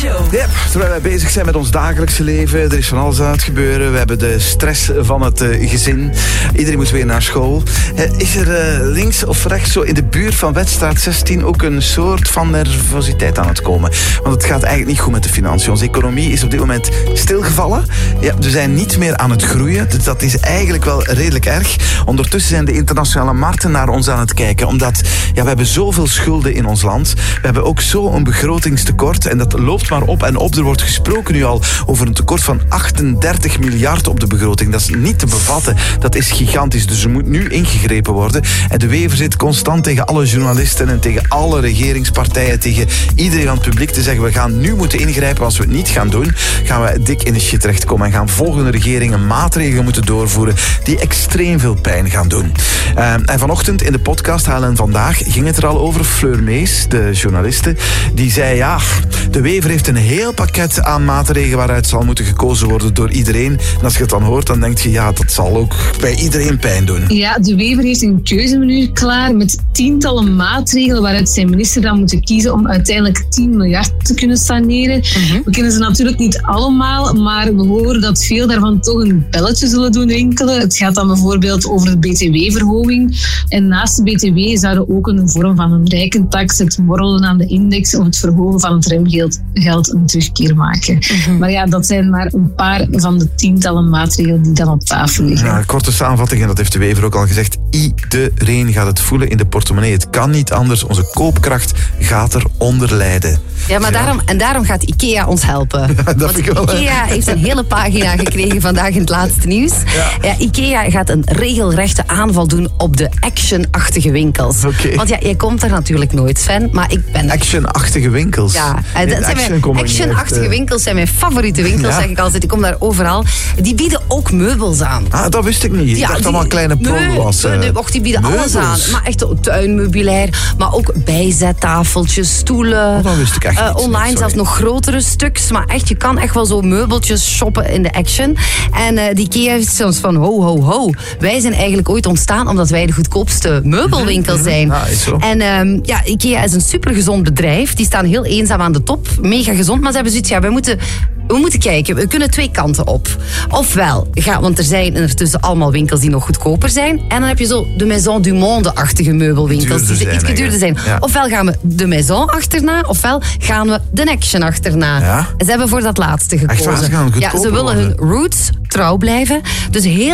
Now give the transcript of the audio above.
Show. Ja, terwijl wij bezig zijn met ons dagelijkse leven, er is van alles aan het gebeuren. We hebben de stress van het gezin. Iedereen moet weer naar school. Is er links of rechts, zo in de buurt van Wetstraat 16, ook een soort van nervositeit aan het komen? Want het gaat eigenlijk niet goed met de financiën. Onze economie is op dit moment stilgevallen. Ja, we zijn niet meer aan het groeien. Dus dat is eigenlijk wel redelijk erg. Ondertussen zijn de internationale markten naar ons aan het kijken. Omdat we hebben zoveel schulden in ons land. We hebben ook zo'n begrotingstekort. En dat loopt maar op en op. Er wordt gesproken nu al over een tekort van 38 miljard op de begroting. Dat is niet te bevatten. Dat is gigantisch. Dus er moet nu ingegrepen worden. En de Wever zit constant tegen alle journalisten en tegen alle regeringspartijen, tegen iedereen aan het publiek te zeggen, we gaan nu moeten ingrijpen. Als we het niet gaan doen, gaan we dik in de shit terechtkomen en gaan volgende regeringen maatregelen moeten doorvoeren die extreem veel pijn gaan doen. En vanochtend in de podcast Halen en Vandaag ging het er al over. Fleur Mees, de journaliste, die zei, de Wever heeft een heel pakket aan maatregelen waaruit zal moeten gekozen worden door iedereen. En als je het dan hoort, dan denk je, dat zal ook bij iedereen pijn doen. Ja, de Wever heeft een keuzemenu klaar met tientallen maatregelen waaruit zijn minister dan moeten kiezen om uiteindelijk 10 miljard te kunnen saneren. We kennen ze natuurlijk niet allemaal, maar we horen dat veel daarvan toch een belletje zullen doen rinkelen. Het gaat dan bijvoorbeeld over de BTW-verhoging. En naast de BTW zouden ook een vorm van een rijkentax, het morrelen aan de index of het verhogen van het remgeld een terugkeer maken. Maar dat zijn maar een paar van de tientallen maatregelen die dan op tafel liggen. Ja, korte samenvatting, en dat heeft de Wever ook al gezegd. Iedereen gaat het voelen in de portemonnee. Het kan niet anders. Onze koopkracht gaat eronder lijden. Ja, maar daarom gaat IKEA ons helpen. Ja, dat vind ik wel. IKEA heeft een hele pagina gekregen vandaag in het laatste nieuws. Ja, IKEA gaat een regelrechte aanval doen op de Action-achtige winkels. Okay. Want jij komt daar natuurlijk nooit, Sven, maar ik ben... Action-achtige winkels? Ja, Action-achtige winkels zijn mijn favoriete winkels, zeg ik altijd. Ik kom daar overal. Die bieden ook meubels aan. Dat wist ik niet. Ik dacht allemaal kleine pro's. Die bieden alles aan. Maar echt tuinmeubilair, maar ook bijzettafeltjes, stoelen. Dat wist ik echt niet. Online zelfs nog grotere stuks. Maar echt, je kan echt wel zo meubeltjes shoppen in de Action. En die IKEA heeft soms van ho. Wij zijn eigenlijk ooit ontstaan omdat wij de goedkoopste meubelwinkel zijn. Ja, is zo. En IKEA is een supergezond bedrijf. Die staan heel eenzaam aan de top. Mega gezond. Maar ze hebben zoiets, we moeten kijken. We kunnen twee kanten op. Ofwel, want er zijn ertussen allemaal winkels die nog goedkoper zijn. En dan heb je zo de Maison du Monde-achtige meubelwinkels die iets duurder zijn. Ja. Ofwel gaan we de Maison achterna, ofwel gaan we de Action achterna. Ja? Ze hebben voor dat laatste gekozen. Echt waar, ze willen hun roots trouw blijven. Dus heel